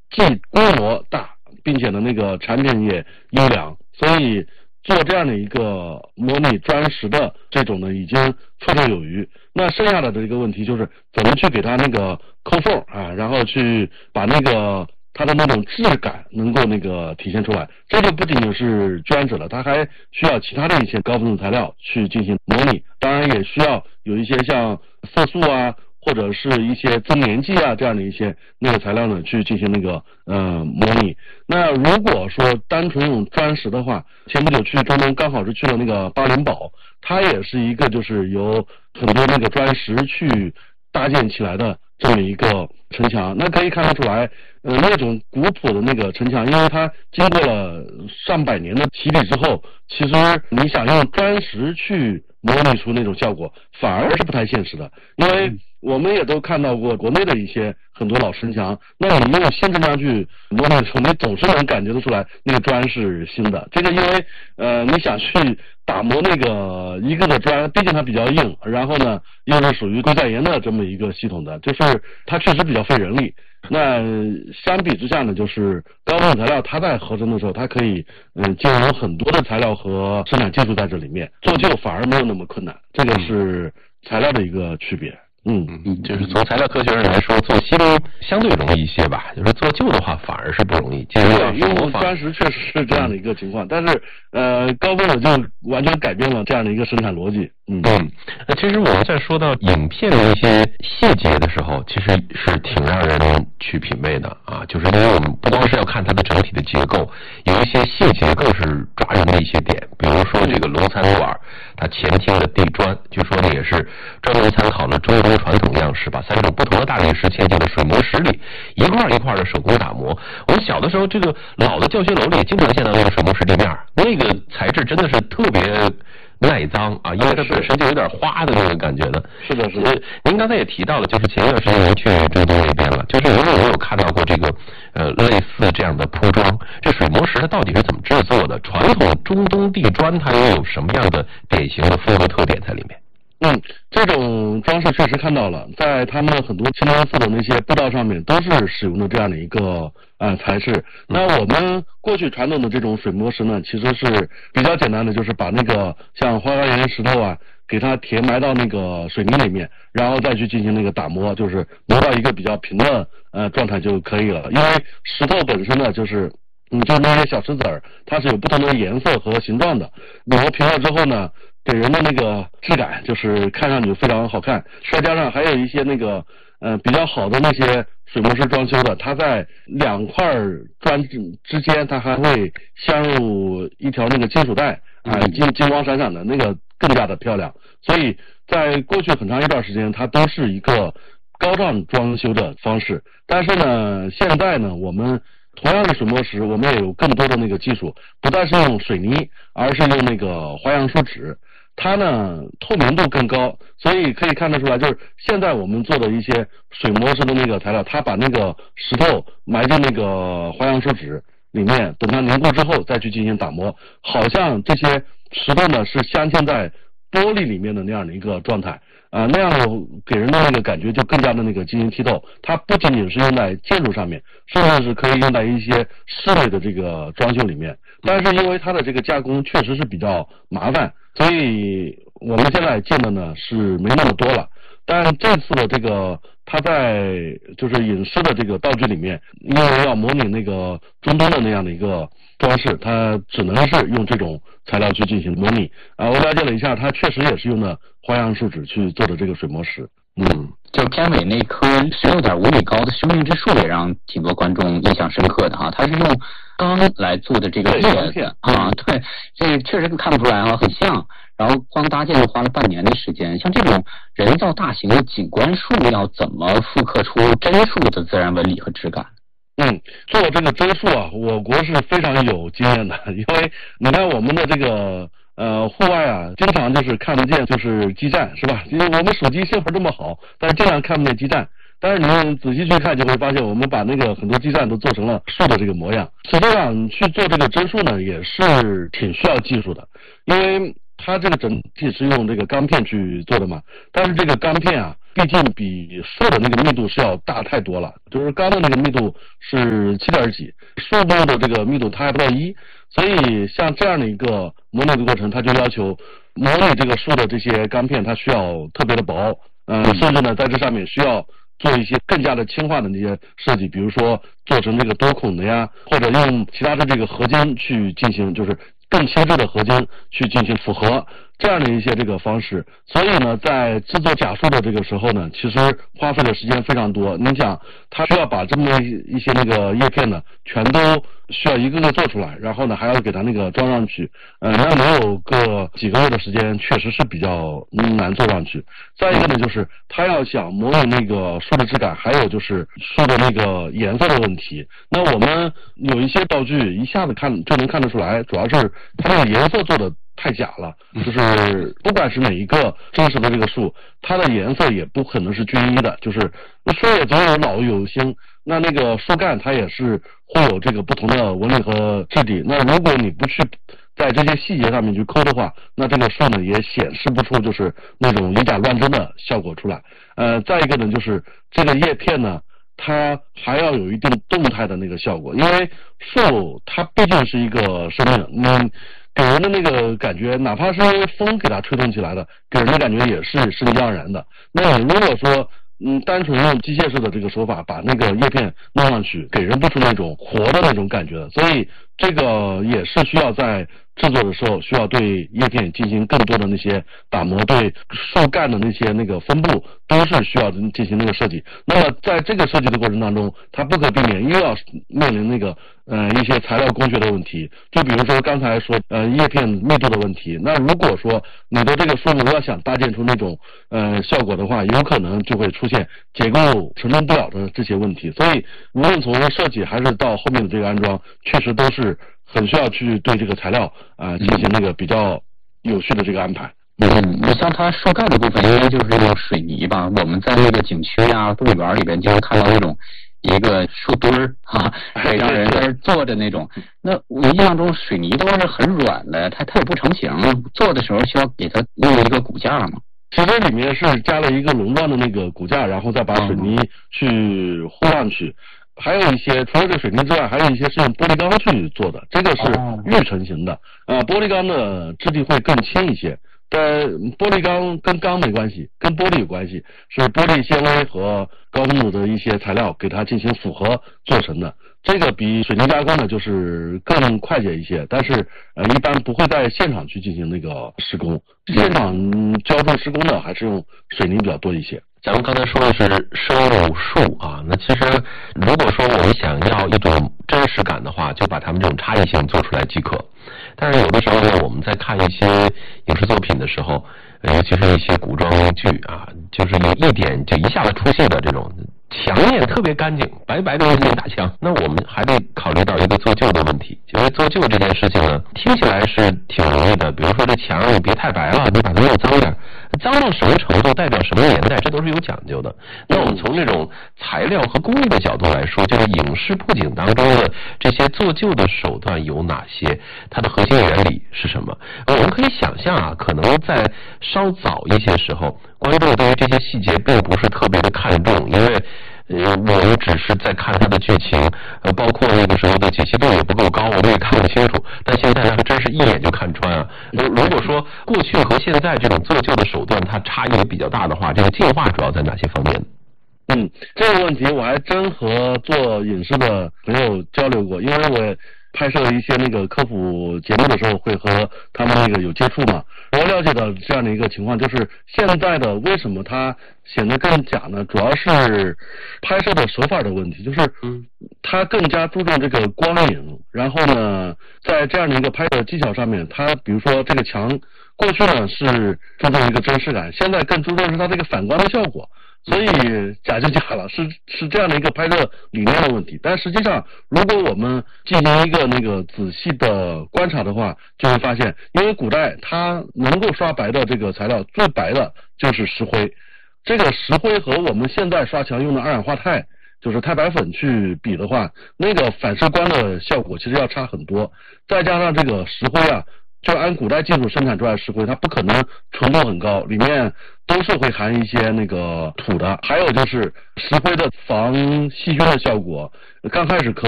既规模大，并且呢那个产品也优良，所以做这样的一个模拟砖石的这种呢已经绰绰有余。那剩下的这个问题就是怎么去给它那个抠缝啊，然后去把那个它的那种质感能够那个体现出来。这就不仅仅是砖质了，它还需要其他的一些高分子材料去进行模拟，当然也需要有一些像色素啊，或者是一些增粘剂啊这样的一些那个材料呢去进行那个模拟。那如果说单纯用砖石的话，前不久去中东刚好是去了那个巴林堡，它也是一个就是由很多那个砖石去搭建起来的这么一个城墙。那可以看得出来那种古朴的那个城墙，因为它经过了上百年的洗礼之后，其实你想用砖石去模拟出那种效果反而是不太现实的。因为我们也都看到过国内的一些很多老城墙，那你用现质量去模拟出，你总是能感觉得出来那个砖是新的。这个因为你想去打磨那个一个的砖，毕竟它比较硬，然后呢又是属于硅带岩的这么一个系统的，就是它确实比较费人力。那相比之下呢，就是高分子材料它在合成的时候，它可以兼容很多的材料和生产技术在这里面，做旧反而没有那么困难，这个是材料的一个区别。 就是从材料科学上来说，做新相对容易一些吧，就是做旧的话反而是不容易。 对，用砖石确实是这样的一个情况，但是高分子就完全改变了这样的一个生产逻辑。 其实我们在说到影片的一些细节的时候，其实是挺让人去品味的啊，就是因为我们不光是要看它的整体的结构，有一些细节更是抓人的一些点，比如说这个龙餐馆，它前厅的地砖，据说呢也是专门参考了中国传统样式，把3种不同的大理石嵌进了水磨石里，一块一块的手工打磨。我们小的时候，这个老的教学楼里经常见到那个水磨石地面，那个材质真的是特别耐脏啊，因为它本身就有点花的那种感觉的。 是的。 您刚才也提到了，就是前一段时间您去中东那边了，就是您有没有看到过这个类似这样的铺装？这水磨石它到底是怎么制作的？传统中东地砖它又有什么样的典型的风格特点在里面？ 这种装饰确实看到了，在他们很多清真寺的那些步道上面都是使用的这样的一个材质。那我们过去传统的这种水磨石呢，其实是比较简单的，就是把那个像花岗岩石头啊，给它填埋到那个水泥里面，然后再去进行那个打磨，就是磨到一个比较平的状态就可以了。因为石头本身呢，就是就是那些小石子儿，它是有不同的颜色和形状的，磨平了之后呢，给人的那个质感就是看上去非常好看。再加上还有一些那个比较好的那些水磨石装修的，它在2块砖之间，它还会镶入一条那个金属带金光闪闪的，那个更加的漂亮。所以在过去很长一段时间，它都是一个高档装修的方式。但是呢，现在呢，我们同样的水磨石，我们也有更多的那个技术，不但是用水泥，而是用那个花样树脂，它呢透明度更高，所以可以看得出来，就是现在我们做的一些水磨石的那个材料，它把那个石头埋进那个花样树脂里面，等它凝固之后再去进行打磨，好像这些石头呢是镶嵌在玻璃里面的那样的一个状态。那样给人的那个感觉就更加的那个晶莹剔透。它不仅仅是用在建筑上面，甚至是可以用在一些室内的这个装修里面。但是因为它的这个加工确实是比较麻烦，所以我们现在见的呢是没那么多了。但这次的这个它在就是影视的这个道具里面，因为要模拟那个中东的那样的一个装饰，它只能是用这种材料去进行模拟。我了解了一下，它确实也是用的花样树脂去做的这个水磨石。 就片尾那棵16.5米高的生命之树也让挺多观众印象深刻的哈，它是用钢来做的这个叶子啊，对，这确实看不出来啊，很像。然后光搭建就花了半年的时间。像这种人造大型的景观树，要怎么复刻出真树的自然纹理和质感？ 做这个真树啊，我国是非常有经验的，因为你看我们的这个户外啊，经常就是看不见就是基站，是吧？因为我们手机信号这么好，但是经常看不见基站。但是你们仔细去看，就会发现我们把那个很多基站都做成了树的这个模样。实际上去做这个真树呢，也是挺需要技术的，因为它这个整体是用这个钢片去做的嘛，但是这个钢片啊，毕竟比树的那个密度是要大太多了，就是钢的那个密度是7点几，树木的这个密度它还不到1，所以像这样的一个模拟的过程，它就要求模拟这个树的这些钢片，它需要特别的薄，甚至呢在这上面需要做一些更加的轻化的那些设计，比如说做成这个多孔的呀，或者用其他的这个合金去进行，就是更轻质的合金去进行复合，这样的一些这个方式。所以呢，在制作假树的这个时候呢，其实花费的时间非常多。你想，它需要把这么一些那个叶片呢，全都需要一个个做出来，然后呢还要给它那个装上去，那能有个几个月的时间，确实是比较难做上去。再一个呢，就是它要想模拟那个树的质感，还有就是树的那个颜色的问题。那我们有一些道具一下子就能看得出来，主要是它这个颜色做的太假了，就是不管是哪一个真实的这个树，它的颜色也不可能是均一的，就是树也总有老有新，那个树干它也是会有这个不同的纹理和质地。那如果你不去在这些细节上面去抠的话，那这个树呢也显示不出就是那种以假乱真的效果出来。再一个呢，就是这个叶片呢，它还要有一定动态的那个效果，因为树它毕竟是一个生命，给人的那个感觉，哪怕是风给它吹动起来的，给人的感觉也是一样然的。那你如果说单纯用机械式的这个手法把那个叶片弄上去，给人不出那种活的那种感觉的，所以这个也是需要在制作的时候需要对叶片进行更多的那些打磨，对树干的那些那个分布都是需要进行那个设计。那么在这个设计的过程当中，它不可避免又要面临那个一些材料工学的问题，就比如说刚才说叶片密度的问题。那如果说你的这个树木要想搭建出那种效果的话，有可能就会出现结构承担不了的这些问题。所以无论从设计还是到后面的这个安装，确实都是很需要去对这个材料进行那个比较有序的这个安排。 像它树干的部分，应该就是用水泥吧？我们在那个景区呀、动物园里边，就会看到那种一个树墩儿让人在那坐着那种。那我印象中水泥都是很软的，它也不成型，做的时候需要给它用一个骨架嘛。 其实里面是加了一个笼状的那个骨架，然后再把水泥去糊上去。还有一些除了这水泥之外，还有一些是用玻璃钢去做的，这个是预成型的。玻璃钢的质地会更轻一些。玻璃钢跟钢没关系，跟玻璃有关系，是玻璃纤维和高分子的一些材料给它进行复合做成的。这个比水泥加工呢就是更快捷一些，但是一般不会在现场去进行那个施工，现场浇筑施工的还是用水泥比较多一些。 咱们刚才说的是生物树啊，那其实如果说我们想要一种真实感的话，就把它们这种差异性做出来即可。但是有的时候呢，我们在看一些影视作品的时候，尤其是一些古装剧啊，就是有一点就一下子出戏的这种墙面特别干净，白白的一大墙，那我们还得考虑到一个做旧的问题。因为做旧这件事情呢，听起来是挺容易的，比如说这墙你别太白了，你把它弄脏点，脏到什么程度代表什么年代，这都是有讲究的。那我们从这种材料和工艺的角度来说，就是影视布景当中的这些做旧的手段有哪些，它的核心原理是什么？我们可以想象啊，可能在稍早一些时候，观众对于这些细节并不是特别的看重，因为我们只是在看它的剧情，包括那个时候的解析度也不够高，我们也看不清楚。但现在还真是一眼就看穿啊！如果说过去和现在这种做旧的手段它差异也比较大的话，这个进化主要在哪些方面？ 这个问题我还真和做影视的朋友交流过，因为我拍摄一些那个科普节目的时候会和他们那个有接触嘛，我了解到这样的一个情况，就是现在的为什么它显得更假呢？主要是拍摄的手法的问题，就是它更加注重这个光影，然后呢在这样的一个拍摄技巧上面，它比如说这个墙过去呢是注重一个真实感，现在更注重是它这个反光的效果，所以假就假了，是这样的一个拍摄理念的问题。但实际上如果我们进行一个那个仔细的观察的话，就会发现因为古代它能够刷白的这个材料最白的就是石灰，这个石灰和我们现在刷墙用的二氧化钛就是钛白粉去比的话，那个反射光的效果其实要差很多，再加上这个石灰啊就按古代技术生产出来的石灰，它不可能纯度很高，里面都是会含一些那个土的。还有就是石灰的防细菌的效果，刚开始可